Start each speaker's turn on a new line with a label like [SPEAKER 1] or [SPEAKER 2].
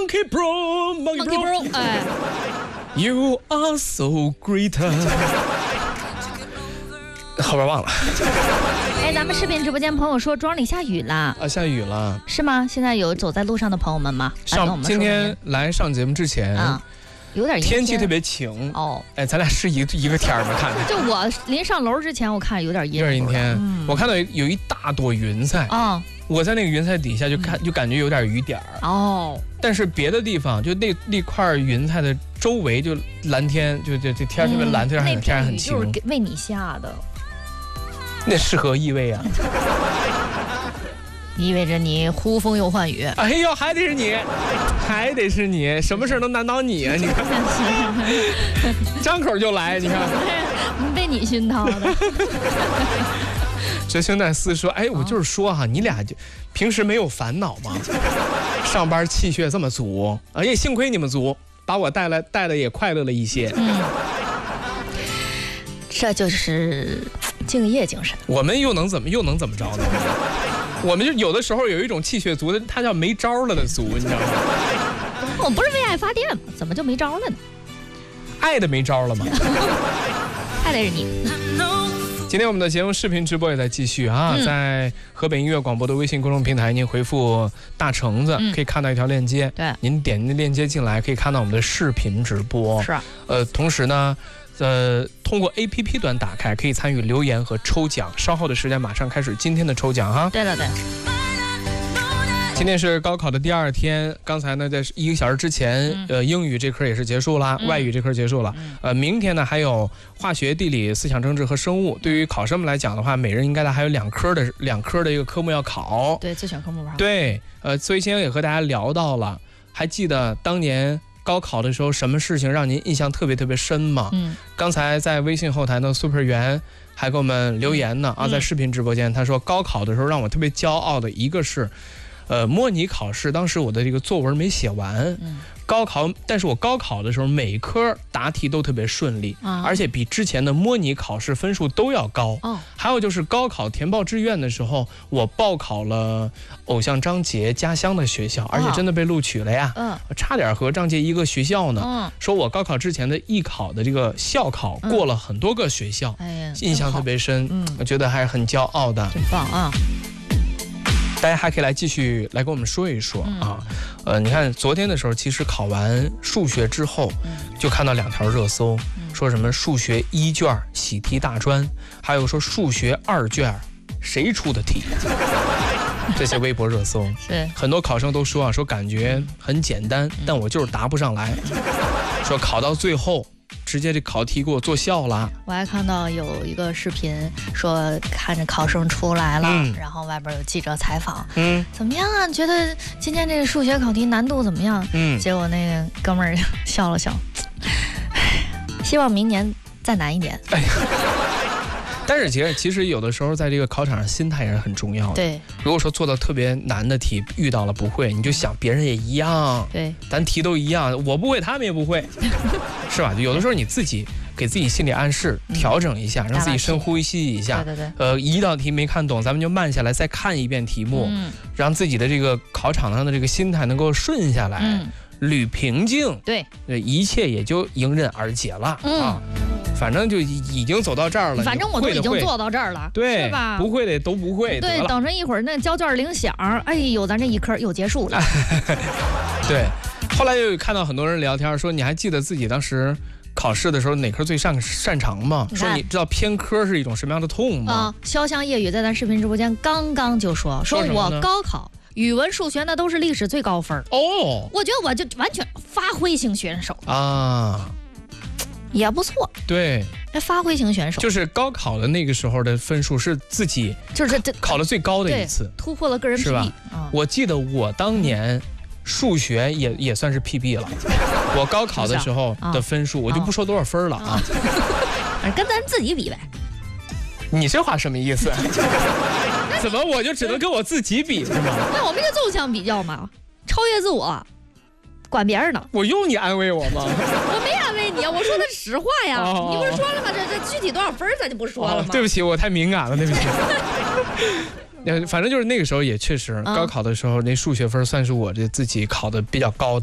[SPEAKER 1] Monkey Bro，
[SPEAKER 2] 哎
[SPEAKER 1] ，You are so great。后边忘了。
[SPEAKER 2] 哎，咱们视频直播间朋友说庄里下雨了
[SPEAKER 1] 啊，下雨了，
[SPEAKER 2] 是吗？现在有走在路上的朋友们吗？
[SPEAKER 1] 今天来上节目之前
[SPEAKER 2] 啊，有点
[SPEAKER 1] 天气特别晴
[SPEAKER 2] 哦。
[SPEAKER 1] 哎，咱俩是一个天吗？看着。
[SPEAKER 2] 就我临上楼之前，我看有点阴。
[SPEAKER 1] 有点阴天，我看到有一大朵云彩
[SPEAKER 2] 啊。
[SPEAKER 1] 我在那个云彩底下就感觉有点雨点
[SPEAKER 2] 哦，
[SPEAKER 1] 但是别的地方就那块云彩的周围就蓝天，就天特别蓝，天很晴。
[SPEAKER 2] 就是为你下的，
[SPEAKER 1] 那是何意味啊？
[SPEAKER 2] 意味着你呼风又唤雨。
[SPEAKER 1] 哎呦，还得是你，什么事都难倒你啊！你看，张口就来，你看，
[SPEAKER 2] 被你熏陶的。
[SPEAKER 1] 这兄弟四说，哎，我就是说哈，你俩就平时没有烦恼吗？上班气血这么足，也幸亏你们足，把我带的也快乐了一些。
[SPEAKER 2] 这就是敬业精神。
[SPEAKER 1] 我们又能怎么着呢？我们就有的时候有一种气血足的，它叫没招了的足，你知道吗？
[SPEAKER 2] 我不是为爱发电吗？怎么就没招了呢？
[SPEAKER 1] 爱的没招了吗？
[SPEAKER 2] 爱的是你。
[SPEAKER 1] 今天我们的节目视频直播也在继续啊，在河北音乐广播的微信公众平台，您回复大橙子，可以看到一条链接。
[SPEAKER 2] 对，
[SPEAKER 1] 您点那链接进来，可以看到我们的视频直播。
[SPEAKER 2] 是。
[SPEAKER 1] 同时呢，通过 APP 端打开，可以参与留言和抽奖。稍后的时间马上开始今天的抽奖哈。
[SPEAKER 2] 对了对。
[SPEAKER 1] 今天是高考的第2天，刚才呢在1个小时之前，英语这科也是结束了，外语这科结束了。明天呢还有化学、地理、思想政治和生物。对于考生们来讲的话，每人应该还有2科的一个科目要考。
[SPEAKER 2] 对，自选科目吧。
[SPEAKER 1] 对，所以今天也和大家聊到了，还记得当年高考的时候什么事情让您印象特别深吗？刚才在微信后台呢 ，Super 员还给我们留言呢在视频直播间，他说高考的时候让我特别骄傲的一个是。模拟考试，当时我的这个作文没写完，但是我高考的时候每科答题都特别顺利，而且比之前的模拟考试分数都要高。还有就是高考填报志愿的时候，我报考了偶像张杰家乡的学校，而且真的被录取了呀。差点和张杰一个学校呢。说我高考之前的艺考的这个校考过了很多个学校，印象特别深，我觉得还是很骄傲的。
[SPEAKER 2] 真棒啊！
[SPEAKER 1] 大家还可以继续来跟我们说一说啊，你看昨天的时候，其实考完数学之后，就看到2条热搜，说什么数学1卷喜题大专，还有说数学2卷谁出的题，这些微博热搜，
[SPEAKER 2] 是
[SPEAKER 1] 很多考生都说说感觉很简单，但我就是答不上来，说考到最后。直接这考题给我做笑了。
[SPEAKER 2] 我还看到有一个视频，说看着考生出来了，然后外边有记者采访，怎么样啊？你觉得今天这个数学考题难度怎么样？结果那个哥们儿笑了笑，希望明年再难一点。
[SPEAKER 1] 但是其实有的时候在这个考场上心态也是很重要的。
[SPEAKER 2] 对，
[SPEAKER 1] 如果说做到特别难的题遇到了不会，你就想别人也一样，
[SPEAKER 2] 对，
[SPEAKER 1] 咱题都一样，我不会他们也不会，是吧？有的时候你自己给自己心理暗示，调整一下，让自己深呼吸一下。
[SPEAKER 2] 对。
[SPEAKER 1] 一道题没看懂，咱们就慢下来再看一遍题目，让自己的这个考场上的这个心态能够顺下来，捋平静，
[SPEAKER 2] 对，
[SPEAKER 1] 一切也就迎刃而解了啊。反正就已经走到这儿了，
[SPEAKER 2] 反正我都已经做到这儿了，
[SPEAKER 1] 对，
[SPEAKER 2] 是吧？
[SPEAKER 1] 不会的都不会，
[SPEAKER 2] 对，等着一会儿那交卷铃响，哎呦，咱这一科又结束了。
[SPEAKER 1] 对，后来又看到很多人聊天说，你还记得自己当时考试的时候哪科最擅长吗？说你知道偏科是一种什么样的痛吗？
[SPEAKER 2] 潇湘夜雨在咱视频直播间刚刚就说我高考语文、数学那都是历史最高分哦，我觉得我就完全发挥型选手啊。也不错，
[SPEAKER 1] 对，
[SPEAKER 2] 发挥型选手
[SPEAKER 1] 就是高考的那个时候的分数是自己就是考了最高的一次，
[SPEAKER 2] 突破了个人 PB，
[SPEAKER 1] 是吧？我记得我当年数学也算是 PB 了，我高考的时候的分数我就不说多少分了啊，
[SPEAKER 2] 跟咱自己比呗。
[SPEAKER 1] 你这话什么意思？怎么我就只能跟我自己比是吗？
[SPEAKER 2] 那我们就纵向比较嘛，超越自我。管别人呢？
[SPEAKER 1] 我用你安慰我吗？
[SPEAKER 2] 我没安慰你啊，我说的是实话呀。你不是说了吗？这具体多少分咱就不说了吗？
[SPEAKER 1] 对不起，我太敏感了，对不起。反正就是那个时候也确实，高考的时候那数学分算是我这自己考的比较高的。